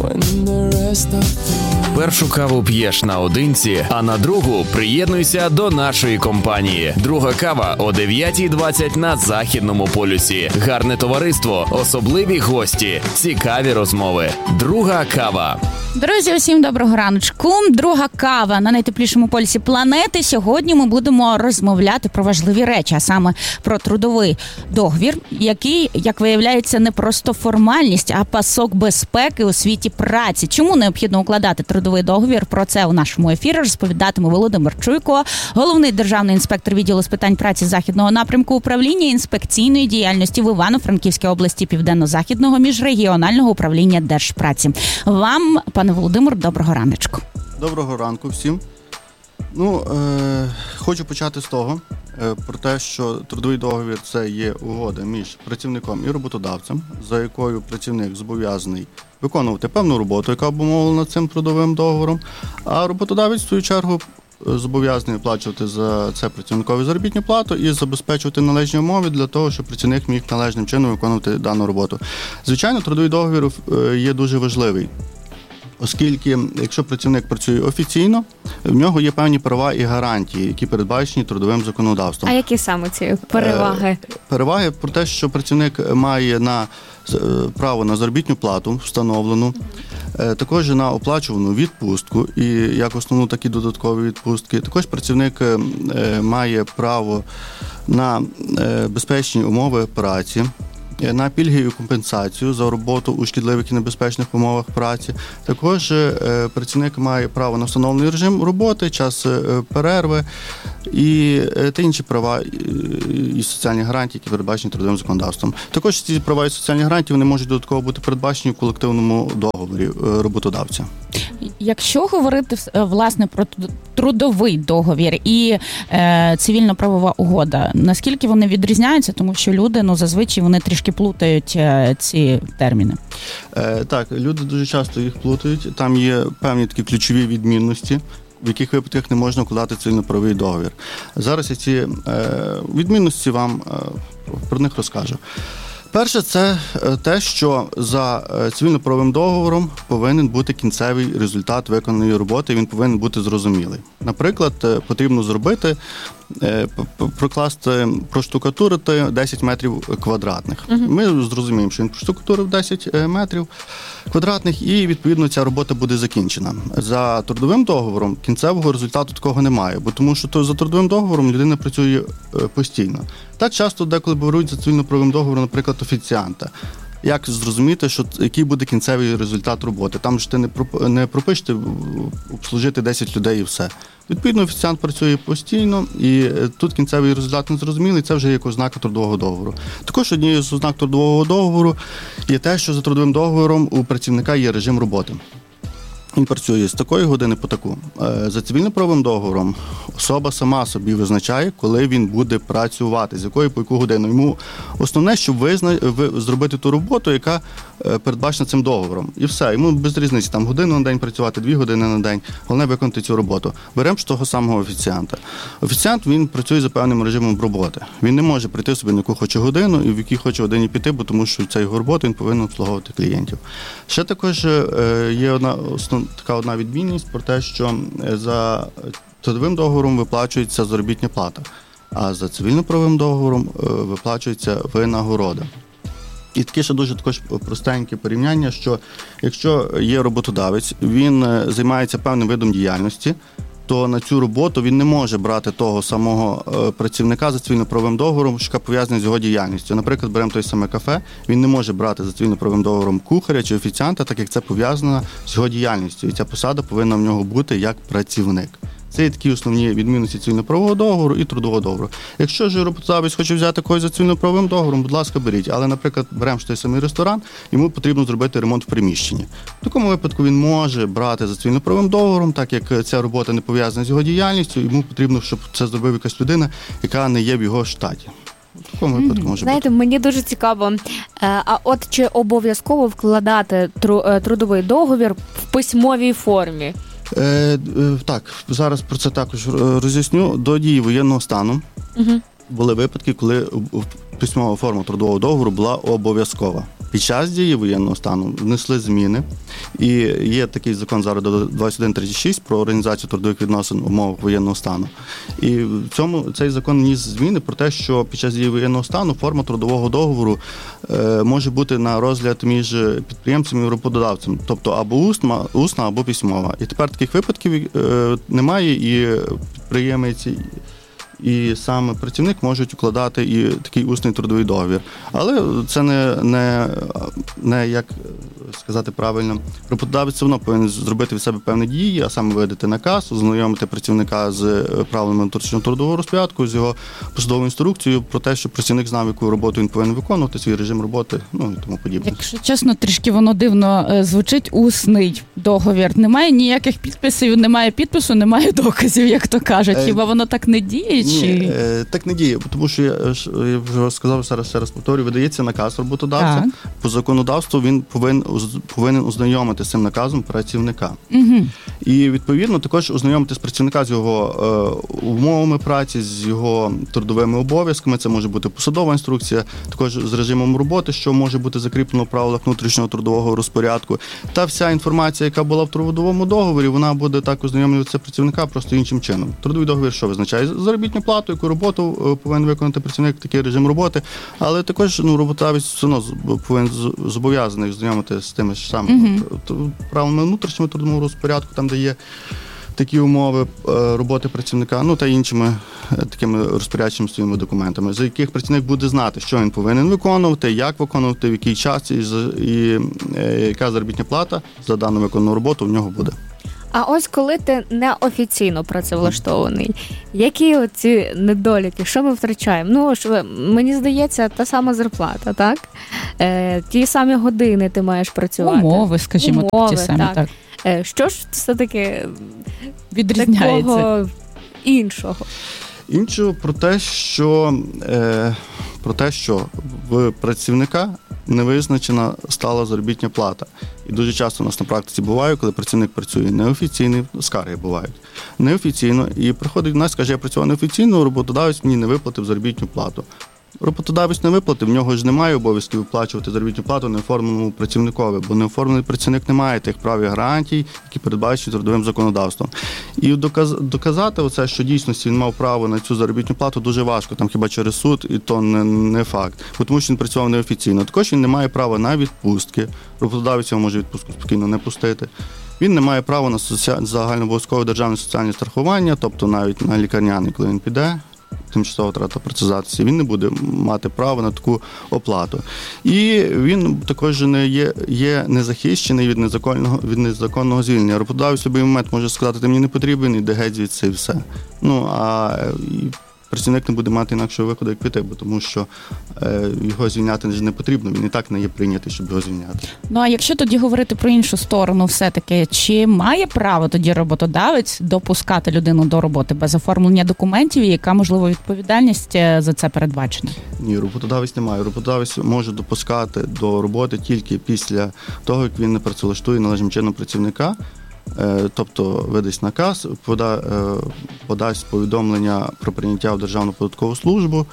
Першу каву п'єш наодинці, а на другу приєднуйся до нашої компанії. Друга кава о 9:20 на Західному полюсі. Гарне товариство, особливі гості, цікаві розмови. Друга кава. Друзі, усім доброго раночку. Друга кава на найтеплішому полюсі планети. Сьогодні ми будемо розмовляти про важливі речі, а саме про трудовий договір, який, як виявляється, не просто формальність, а пасок безпеки у світі праці. Чому необхідно укладати трудовий договір? Про це у нашому ефірі розповідатиме Володимир Чуйко, головний державний інспектор відділу з питань праці Західного напрямку управління інспекційної діяльності в Івано-Франківській області Південно-Західного міжрегіонального управління Держпраці. Вам, пане Володимир, доброго раночку. Доброго ранку всім. Хочу почати з того, про те, що трудовий договір – це є угода між працівником і роботодавцем, за якою працівник зобов'язаний виконувати певну роботу, яка обумовлена цим трудовим договором, а роботодавець, в свою чергу, зобов'язаний оплачувати за це працівникові заробітну плату і забезпечувати належні умови для того, щоб працівник міг належним чином виконувати дану роботу. Звичайно, трудовий договір є дуже важливий, оскільки, якщо працівник працює офіційно, в нього є певні права і гарантії, які передбачені трудовим законодавством. А які саме ці переваги? Переваги про те, що працівник має право на заробітну плату встановлену, також на оплачувану відпустку, і як основну, так і додаткові відпустки. Також працівник має право на безпечні умови праці, на пільги і компенсацію за роботу у шкідливих і небезпечних умовах праці. Також працівник має право на встановлений режим роботи, час перерви і та інші права і соціальні гарантії, які передбачені трудовим законодавством. Також ці права і соціальні гарантії вони можуть додатково бути передбачені в колективному договорі роботодавця. Якщо говорити, власне, про трудовий договір і цивільно-правова угода, наскільки вони відрізняються? Тому що люди, зазвичай, вони трішки плутають ці терміни. Так, люди дуже часто їх плутають. Там є певні такі ключові відмінності, в яких випадках не можна укладати цивільно-правовий договір. Зараз я ці відмінності вам про них розкажу. Перше, це те, що за цивільно-правовим договором повинен бути кінцевий результат виконаної роботи, він повинен бути зрозумілий. Наприклад, потрібно проштукатурити 10 метрів квадратних. Ми зрозуміємо, що він проштукатурив 10 метрів квадратних, і, відповідно, ця робота буде закінчена. За трудовим договором кінцевого результату такого немає, бо тому що за трудовим договором людина працює постійно. Так часто деколи беруть за цивільно-правовим договором, наприклад, офіціанта. Як зрозуміти, який буде кінцевий результат роботи? Там ж ти не пропишете обслужити 10 людей і все. Відповідно, офіціант працює постійно, і тут кінцевий результат не зрозумілий, це вже як ознака трудового договору. Також однією з ознак трудового договору є те, що за трудовим договором у працівника є режим роботи. Він працює з такої години по таку. За цивільно-правовим договором особа сама собі визначає, коли він буде працювати, з якої по яку годину. Йому основне, щоб зробити ту роботу, яка передбачена цим договором. І все. Йому без різниці, там годину на день працювати, 2 години на день. Головне виконати цю роботу. Беремо ж того самого офіціанта. Офіціант, він працює за певним режимом роботи. Він не може прийти собі на яку хоче годину і в якій хоче годині піти, бо тому що це його робота, він повинен обслуговувати клієнтів. Ще також є одна відмінність про те, що за трудовим договором виплачується заробітна плата, а за цивільно-правовим договором виплачується винагорода. І таке ще дуже також простеньке порівняння, що якщо є роботодавець, він займається певним видом діяльності, то на цю роботу він не може брати того самого працівника за цивільно-правовим договором, що пов'язаний з його діяльністю. Наприклад, беремо той саме кафе, він не може брати за цивільно-правовим договором кухаря чи офіціанта, так як це пов'язано з його діяльністю. І ця посада повинна в нього бути як працівник. Це є такі основні відмінності цивільно-правового договору і трудового договору. Якщо ж роботодавець хоче взяти когось за цивільно-правовим договором, будь ласка, беріть. Але, наприклад, беремо той самий ресторан, йому потрібно зробити ремонт в приміщенні. В такому випадку він може брати за цивільно-правовим договором, так як ця робота не пов'язана з його діяльністю, йому потрібно, щоб це зробив якась людина, яка не є в його штаті. В такому випадку може Знаєте, бути. мені дуже цікаво, а от чи обов'язково вкладати трудовий договір в письмовій формі? Так, зараз про це також роз'ясню. До дії воєнного стану були випадки, коли письмова форма трудового договору була обов'язкова. Під час дії воєнного стану внесли зміни, і є такий закон зараз 2136 про організацію трудових відносин в умовах воєнного стану. І цей закон вніс зміни про те, що під час дії воєнного стану форма трудового договору може бути на розгляд між підприємцем і роботодавцем, тобто або усна, або письмова. І тепер таких випадків немає, і підприємець і саме працівник можуть укладати і такий усний трудовий договір. Але це не як сказати правильно, роботодавець все одно повинен зробити від себе певні дії, а саме видати наказ, ознайомити працівника з правилами внутрішнього трудового розпорядку, з його посадовою інструкцією про те, щоб працівник знав, яку роботу він повинен виконувати, свій режим роботи, ну і тому подібне. Якщо чесно, трішки воно дивно звучить, усний договір. Немає ніяких підписів, немає підпису, немає доказів, як то кажуть. Хіба воно так не діє? Ні, так не діє, тому що я вже сказав, ще раз повторюю, видається наказ роботодавця. По законодавству він повинен ознайомити з цим наказом працівника. Угу. І, відповідно, також ознайомити з працівника з його умовами праці, з його трудовими обов'язками. Це може бути посадова інструкція, також з режимом роботи, що може бути закріплено в правилах внутрішнього трудового розпорядку. Та вся інформація, яка була в трудовому договорі, вона буде так ознайомлюватися працівника просто іншим чином. Трудовий договір що визначає? Заробітну плату, яку роботу повинен виконати працівник, такий режим роботи, але також роботодавець все одно повинен зобов'язаний ознайомити з тими ж самими правилами внутрішнього трудового розпорядку, там, де є такі умови роботи працівника, ну та іншими такими розпорядчими своїми документами, за яких працівник буде знати, що він повинен виконувати, як виконувати, в який час і яка заробітна плата за дану виконану роботу в нього буде. А ось коли ти неофіційно працевлаштований, які оці недоліки, що ми втрачаємо? Ну, мені здається, та сама зарплата, так? Ті самі години ти маєш працювати. Умови, скажімо, ті самі, так. Що ж все-таки відрізняється? Такого іншого? Іншого про те, що в працівника не визначена стала заробітна плата. І дуже часто у нас на практиці буває, коли працівник працює неофіційно, скарги бувають, неофіційно, і приходить до нас, каже, я працював неофіційно, роботодавець мені не виплатив заробітну плату. Роботодавець не виплатив, в нього ж немає обов'язків виплачувати заробітну плату неоформленому працівникові, бо неоформлений працівник не має тих прав і гарантій, які передбачені трудовим законодавством. І доказати оце, що дійсності він мав право на цю заробітну плату, дуже важко, там хіба через суд, і то не факт, бо тому що він працював неофіційно. Також він не має права на відпустки, роботодавець його може відпустку спокійно не пустити. Він не має права на загальнообов'язкове державне соціальне страхування, тобто навіть на лікарняний, коли він піде, тимчасова втрата працездатності, він не буде мати права на таку оплату. І він також є незахищений від незаконного звільнення. Роботодавець в будь-який момент може сказати, ти мені не потрібен, іди геть звідси і все. Ну, а працівник не буде мати інакшого виходу, як піти, бо тому що його звільняти не потрібно, він і так не є прийнятий, щоб його звільняти. Ну, а якщо тоді говорити про іншу сторону все-таки, чи має право тоді роботодавець допускати людину до роботи без оформлення документів, і яка, можливо, відповідальність за це передбачена? Ні, роботодавець не має. Роботодавець може допускати до роботи тільки після того, як він не працевлаштує належним чином працівника, тобто видасть наказ, подасть повідомлення про прийняття в Державну податкову службу,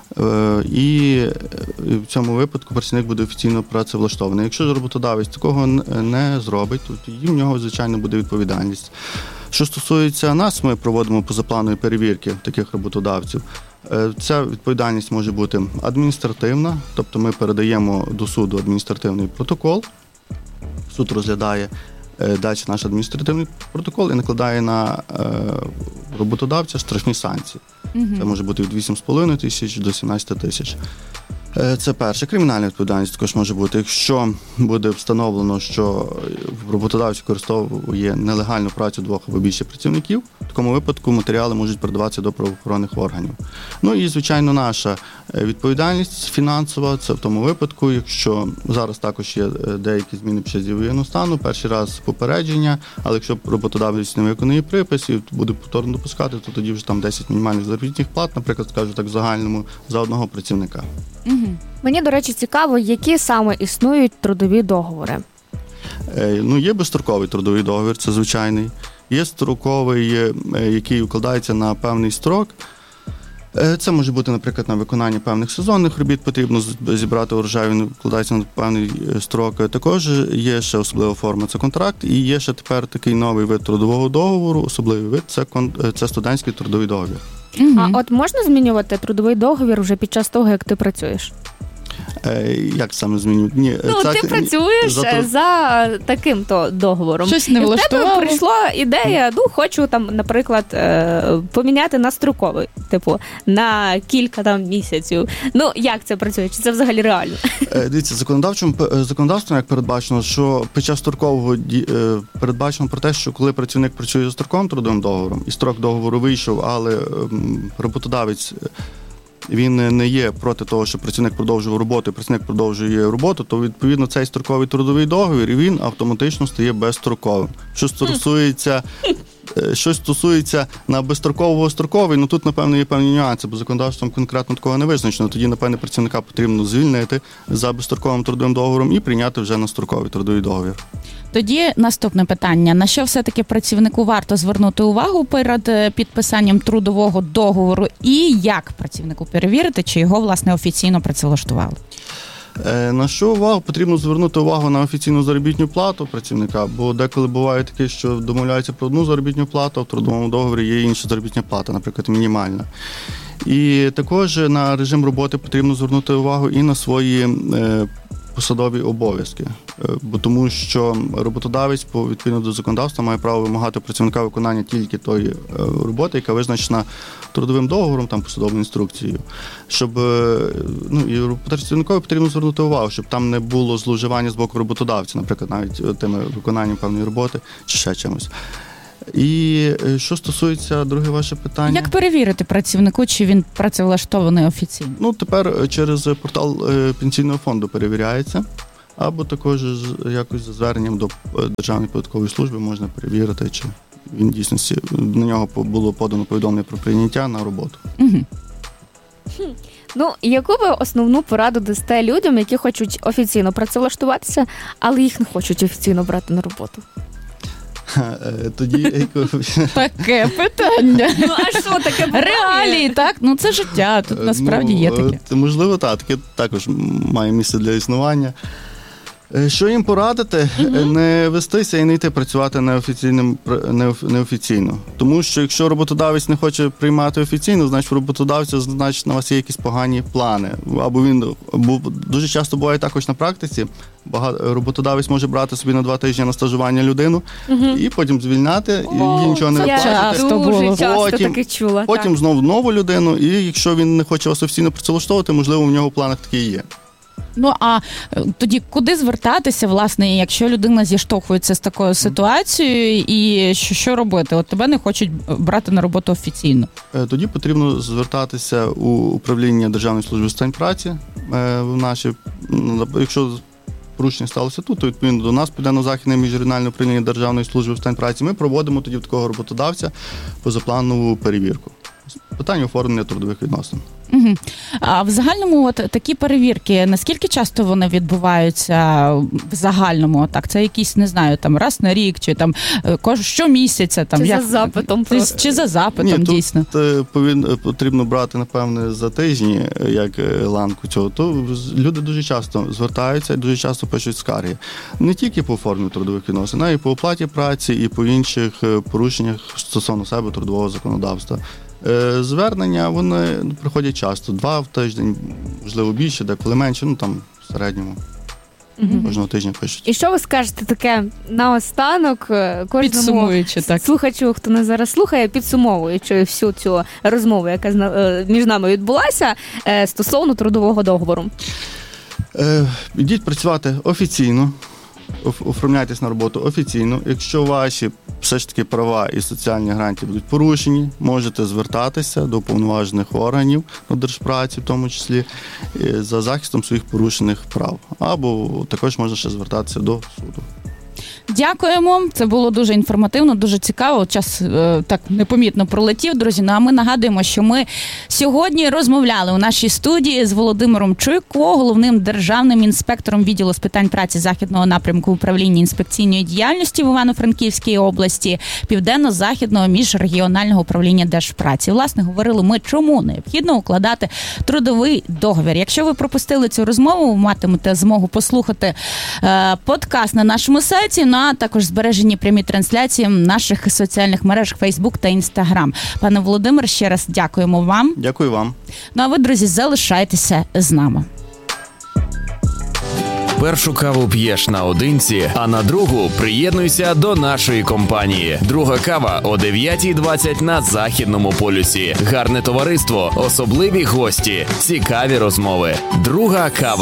і в цьому випадку працівник буде офіційно працевлаштований. Якщо ж роботодавець такого не зробить, то тоді в нього, звичайно, буде відповідальність. Що стосується нас, ми проводимо позапланові перевірки таких роботодавців. Ця відповідальність може бути адміністративна, тобто ми передаємо до суду адміністративний протокол, суд розглядає далі наш адміністративний протокол і накладає на роботодавця штрафні санкції. Це може бути від 8,5 тисяч до 17 тисяч. Це перше. Кримінальна відповідальність також може бути. Якщо буде встановлено, що роботодавець використовує нелегальну працю двох або більше працівників, в такому випадку матеріали можуть передаватися до правоохоронних органів. Ну і, звичайно, наша відповідальність фінансова, це в тому випадку, якщо зараз також є деякі зміни під час дії воєнного стану, перший раз попередження, але якщо роботодавець не виконує припис і буде повторно допускати, то тоді вже там 10 мінімальних заробітних плат, наприклад, скажу так, в загальному за одного працівника. Мені, до речі, цікаво, які саме існують трудові договори. Ну, є безстроковий трудовий договір, це звичайний. Є строковий, який укладається на певний строк. Це може бути, наприклад, на виконання певних сезонних робіт, потрібно зібрати урожай, він вкладається на певний строк. Також є ще особлива форма, це контракт, і є ще тепер такий новий вид трудового договору, особливий вид, це студентський трудовий договір. А от можна змінювати трудовий договір вже під час того, як ти працюєш? Як саме змінюють? Ні, ти працюєш за таким-то договором. Щось не влаштувало. В тебе прийшла ідея, хочу там, наприклад, поміняти на строковий, на кілька там місяців. Як це працює? Чи це взагалі реально? Дивіться, законодавством як передбачено, що під час строкового передбачено про те, що коли працівник працює за строковим трудовим договором, і строк договору вийшов, але роботодавець він не є проти того, що працівник продовжував роботу, і працівник продовжує роботу, то, відповідно, цей строковий трудовий договір, він автоматично стає безстроковим. Що стосується на безстрокового-строковий, тут, напевно, є певні нюанси, бо законодавством конкретно такого не визначено. Тоді, напевно, працівника потрібно звільнити за безстроковим трудовим договором і прийняти вже на строковий трудовий договір. Тоді наступне питання. На що все-таки працівнику варто звернути увагу перед підписанням трудового договору і як працівнику перевірити, чи його, власне, офіційно працевлаштували? На що потрібно звернути увагу на офіційну заробітну плату працівника, бо деколи буває таке, що домовляються про одну заробітну плату, а в трудовому договорі є інша заробітна плата, наприклад, мінімальна. І також на режим роботи потрібно звернути увагу і на свої посадові обов'язки, бо тому що роботодавець, відповідно до законодавства, має право вимагати працівника виконання тільки тої роботи, яка визначена трудовим договором, там посадовою інструкцією. І працівникові потрібно звернути увагу, щоб там не було зловживання з боку роботодавця, наприклад, навіть тими виконанням певної роботи чи ще чимось. І що стосується, друге ваше питання. Як перевірити працівнику, чи він працевлаштований офіційно? Тепер через портал Пенсійного фонду перевіряється, або також якось за зверненням до Державної податкової служби можна перевірити, чи він дійсності на нього було подано повідомлення про прийняття на роботу. Угу. Яку ви основну пораду дасте людям, які хочуть офіційно працевлаштуватися, але їх не хочуть офіційно брати на роботу? Тоді таке питання. А що таке? Реалії, так? Це життя, тут насправді є таке. Можливо, таке також має місце для існування. Що їм порадити? Не вестися і не йти працювати неофіційно. Тому що якщо роботодавець не хоче приймати офіційно, значить роботодавця, на вас є якісь погані плани. Бо дуже часто буває також на практиці, роботодавець може брати собі на 2 тижні на стажування людину і потім звільняти, і їй нічого не виплачувати. Потім знову нову людину, і якщо він не хоче вас офіційно працевлаштовувати, можливо, в нього в планах таке і є. А тоді куди звертатися, власне, якщо людина зіштовхується з такою ситуацією, і що робити? От тебе не хочуть брати на роботу офіційно. Тоді потрібно звертатися у управління Державної служби з питань праці. Якщо порушення сталося тут, то відповідно до нас Південно-Західне міжрегіональне управління Державної служби з питань праці. Ми проводимо тоді в такого роботодавця позапланову перевірку. Питання оформлення трудових відносин. Угу. А в загальному такі перевірки, наскільки часто вони відбуваються в загальному? Це якісь, не знаю, раз на рік, чи щомісяця? Чи за запитом просто? Чи за запитом, дійсно? Потрібно брати, напевне, за тижні, як ланку цього. То люди дуже часто звертаються і дуже часто пишуть скарги. Не тільки по оформленню трудових відносин, а й по оплаті праці, і по інших порушеннях стосовно себе трудового законодавства. Звернення, вони приходять часто, 2 в тиждень, можливо більше, деколи менше, в середньому. Кожного тижня пишуть. І що ви скажете таке наостанок кожному слухачу, хто нас зараз слухає, підсумовуючи всю цю розмову, яка між нами відбулася, стосовно трудового договору? Йдіть працювати офіційно, оформляйтесь на роботу офіційно. Якщо ваші все ж таки права і соціальні гарантії будуть порушені, можете звертатися до уповноважених органів на Держпраці, в тому числі, за захистом своїх порушених прав. Або також можна ще звертатися до суду. Дякуємо. Це було дуже інформативно, дуже цікаво. Час так непомітно пролетів, друзі. Ну а ми нагадуємо, що ми сьогодні розмовляли у нашій студії з Володимиром Чуйко, головним державним інспектором відділу з питань праці Західного напрямку управління інспекційної діяльності в Івано-Франківській області, Південно-Західного міжрегіонального управління Держпраці. Власне, говорили ми, чому необхідно укладати трудовий договір. Якщо ви пропустили цю розмову, ви матимете змогу послухати подкаст на нашому сайті, а також збережені прямі трансляції в наших соціальних мережах Facebook та Instagram. Пане Володимир, ще раз дякуємо вам. Дякую вам. Ну а ви, друзі, залишайтеся з нами. Першу каву п'єш наодинці, а на другу приєднуйся до нашої компанії. Друга кава о 9:20 на Західному полюсі. Гарне товариство, особливі гості, цікаві розмови. Друга кава.